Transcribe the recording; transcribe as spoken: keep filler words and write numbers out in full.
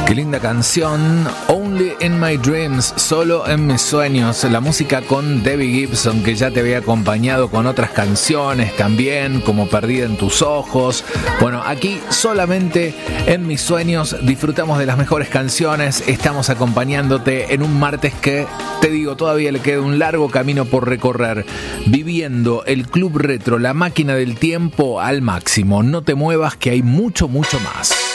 Qué linda canción, Only in My Dreams, solo en mis sueños. La música con Debbie Gibson, que ya te había acompañado con otras canciones también, como Perdida en tus ojos. Bueno, aquí solamente en mis sueños disfrutamos de las mejores canciones. Estamos acompañándote en un martes que, te digo, todavía le queda un largo camino por recorrer. Viviendo el Club Retro, la máquina del tiempo al máximo. No te muevas, que hay mucho, mucho más.